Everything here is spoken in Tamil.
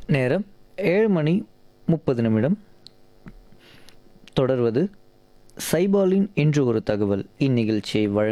நேரம் 7:30 தொடர்வது சைபாலின் இன்று ஒரு தகவல். இந்நிகழ்ச்சியை